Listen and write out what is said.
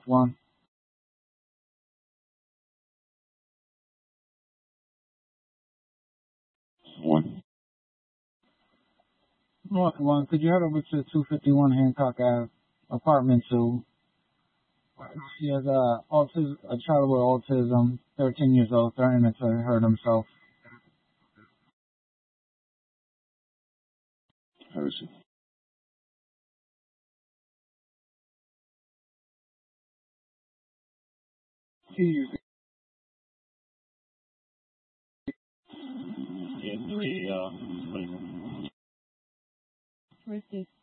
one. One. North one. Could you head over to 251 Hancock Ave, apartment 2? She has autism, a child with autism, 13 years old, threatening to hurt himself. Harrison. He usually Yeah, 3, 21. Where's this?